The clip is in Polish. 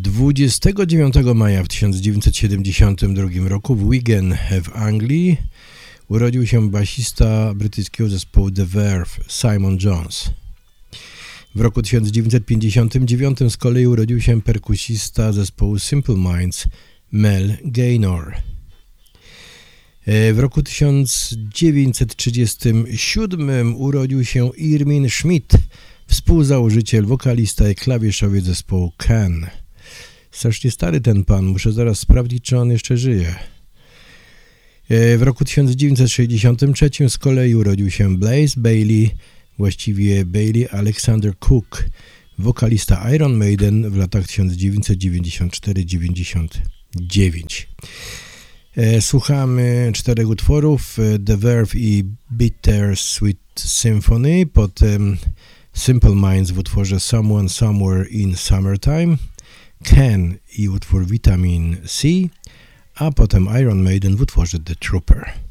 29 maja w 1972 roku w Wigan w Anglii urodził się basista brytyjskiego zespołu The Verve Simon Jones. W roku 1959 z kolei urodził się perkusista zespołu Simple Minds Mel Gaynor. W roku 1937 urodził się Irmin Schmidt, współzałożyciel, wokalista i klawiszowiec zespołu Can. Strasznie stary ten pan, muszę zaraz sprawdzić, czy on jeszcze żyje. W roku 1963 z kolei urodził się Blaze Bayley, właściwie Bailey Alexander Cook, wokalista Iron Maiden w latach 1994-99. Słuchamy 4 utworów, The Verve i Bittersweet Symphony, potem Simple Minds w utworze Someone Somewhere in Summertime, Can i utwór Vitamin C, a potem Iron Maiden w utworze The Trooper.